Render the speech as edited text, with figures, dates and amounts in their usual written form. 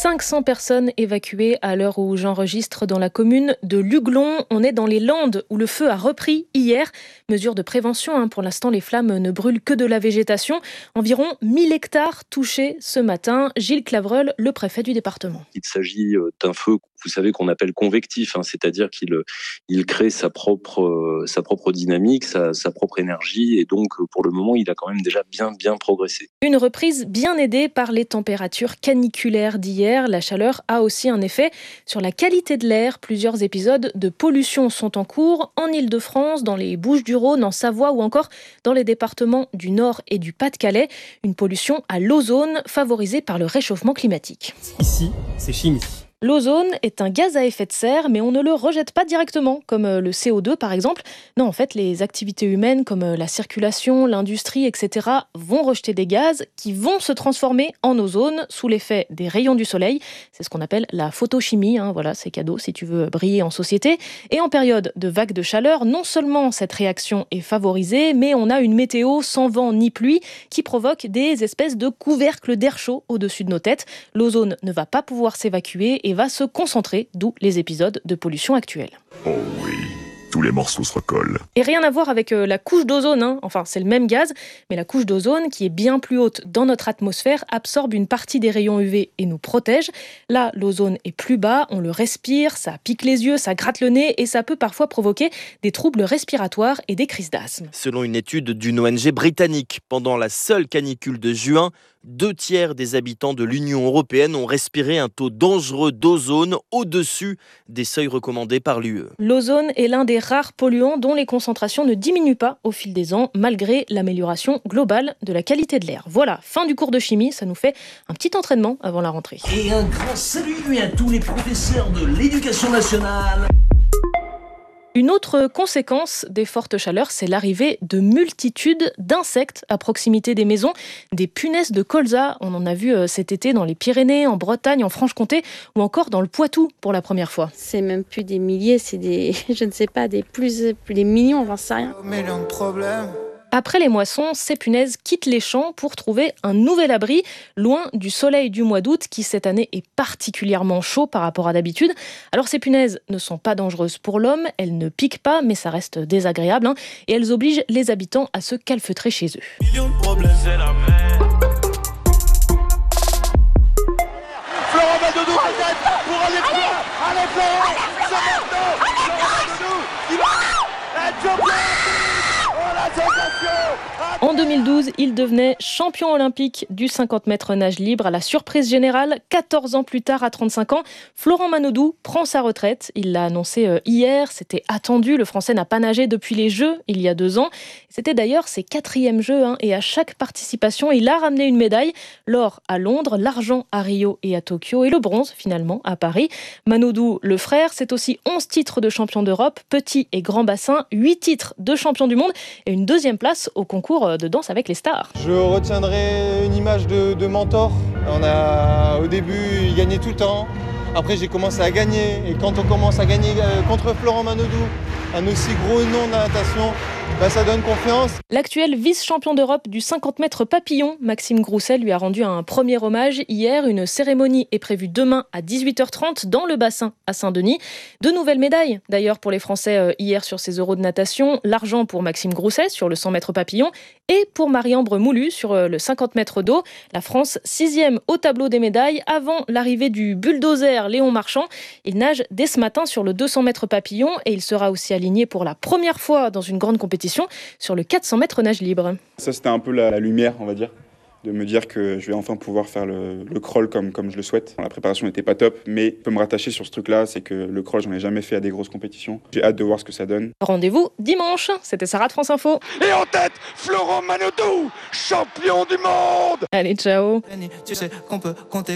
500 personnes évacuées à l'heure où j'enregistre dans la commune de Luglon. On est dans les Landes où le feu a repris hier. Mesure de prévention, pour l'instant les flammes ne brûlent que de la végétation. Environ 1000 hectares touchés ce matin. Gilles Clavreul, le préfet du département. Il s'agit d'un feu, vous savez, qu'on appelle convectif, c'est-à-dire qu'il crée sa propre dynamique, sa propre énergie, et donc pour le moment il a quand même déjà bien progressé. Une reprise bien aidée par les températures caniculaires d'hier. La chaleur a aussi un effet sur la qualité de l'air. Plusieurs épisodes de pollution sont en cours en Île-de-France, dans les Bouches-du-Rhône, en Savoie ou encore dans les départements du Nord et du Pas-de-Calais. Une pollution à l'ozone favorisée par le réchauffement climatique. Ici, c'est chimie. L'ozone est un gaz à effet de serre, mais on ne le rejette pas directement, comme le CO2 par exemple. Non, en fait, les activités humaines comme la circulation, l'industrie, etc. vont rejeter des gaz qui vont se transformer en ozone sous l'effet des rayons du soleil. C'est ce qu'on appelle la photochimie. Voilà, c'est cadeau si tu veux briller en société. Et en période de vague de chaleur, non seulement cette réaction est favorisée, mais on a une météo sans vent ni pluie qui provoque des espèces de couvercles d'air chaud au-dessus de nos têtes. L'ozone ne va pas pouvoir s'évacuer et va se concentrer, d'où les épisodes de pollution actuels. Oh oui, tous les morceaux se recollent. Et rien à voir avec la couche d'ozone, Enfin, c'est le même gaz, mais la couche d'ozone, qui est bien plus haute dans notre atmosphère, absorbe une partie des rayons UV et nous protège. Là, l'ozone est plus bas, on le respire, ça pique les yeux, ça gratte le nez et ça peut parfois provoquer des troubles respiratoires et des crises d'asthme. Selon une étude d'une ONG britannique, pendant la seule canicule de juin, 2/3 des habitants de l'Union européenne ont respiré un taux dangereux d'ozone au-dessus des seuils recommandés par l'UE. L'ozone est l'un des rares polluants dont les concentrations ne diminuent pas au fil des ans, malgré l'amélioration globale de la qualité de l'air. Voilà, fin du cours de chimie, ça nous fait un petit entraînement avant la rentrée. Et un grand salut à tous les professeurs de l'éducation nationale. Une autre conséquence des fortes chaleurs, c'est l'arrivée de multitudes d'insectes à proximité des maisons. Des punaises de colza, on en a vu cet été dans les Pyrénées, en Bretagne, en Franche-Comté ou encore dans le Poitou pour la première fois. C'est même plus des milliers, c'est des, je ne sais pas, des millions, j'en sais rien. Millions de problèmes. Après les moissons, ces punaises quittent les champs pour trouver un nouvel abri, loin du soleil du mois d'août qui cette année est particulièrement chaud par rapport à d'habitude. Alors ces punaises ne sont pas dangereuses pour l'homme, elles ne piquent pas mais ça reste désagréable et elles obligent les habitants à se calfeutrer chez eux. Millions de problèmes, c'est la mer. Florent Manodou peut-être pour aller plus loin. Allez Florent, c'est maintenant. Florent Manodou, il va être champion. En 2012, il devenait champion olympique du 50 mètres nage libre à la surprise générale. 14 ans plus tard, à 35 ans, Florent Manodou prend sa retraite. Il l'a annoncé hier, c'était attendu. Le Français n'a pas nagé depuis les Jeux, il y a 2 ans. C'était d'ailleurs ses 4e Jeux et à chaque participation, il a ramené une médaille. L'or à Londres, l'argent à Rio et à Tokyo et le bronze finalement à Paris. Manodou, le frère, c'est aussi 11 titres de champion d'Europe, petit et grand bassin, 8 titres de champion du monde et une 2e place au concours de danse avec les stars. Je retiendrai une image de mentor. Au début, il gagnait tout le temps. Après, j'ai commencé à gagner. Et quand on commence à gagner contre Florent Manodou, un aussi gros nom de la natation, ça donne confiance. L'actuel vice-champion d'Europe du 50 mètres papillon, Maxime Grousset, lui a rendu un premier hommage hier. Une cérémonie est prévue demain à 18h30 dans le bassin à Saint-Denis. 2 nouvelles médailles d'ailleurs pour les Français hier sur ces Euros de natation. L'argent pour Maxime Grousset sur le 100 mètres papillon et pour Marie-Ambre Moulu sur le 50 mètres d'eau. La France 6e au tableau des médailles avant l'arrivée du bulldozer Léon Marchand. Il nage dès ce matin sur le 200 mètres papillon et il sera aussi aligné pour la première fois dans une grande compétition sur le 400 mètres nage libre. Ça, c'était un peu la lumière, on va dire, de me dire que je vais enfin pouvoir faire le crawl comme je le souhaite. La préparation n'était pas top, mais je peux me rattacher sur ce truc-là, c'est que le crawl, j'en ai jamais fait à des grosses compétitions. J'ai hâte de voir ce que ça donne. Rendez-vous dimanche, c'était Sarah de France Info. Et en tête, Florent Manodou, champion du monde. Allez, ciao. Tu sais qu'on peut compter